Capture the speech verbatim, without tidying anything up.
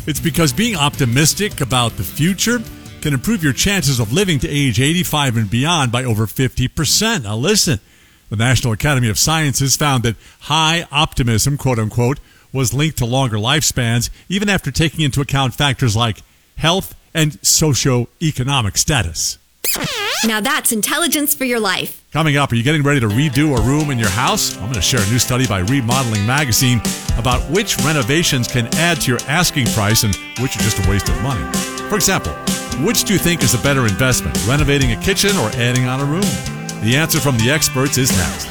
It's because being optimistic about the future can improve your chances of living to age eighty-five and beyond by over fifty percent. Now listen, the National Academy of Sciences found that high optimism, quote unquote, was linked to longer lifespans, even after taking into account factors like health and socioeconomic status. Now that's intelligence for your life. Coming up, are you getting ready to redo a room in your house? I'm going to share a new study by Remodeling Magazine about which renovations can add to your asking price and which are just a waste of money. For example, which do you think is a better investment, renovating a kitchen or adding on a room? The answer from the experts is next.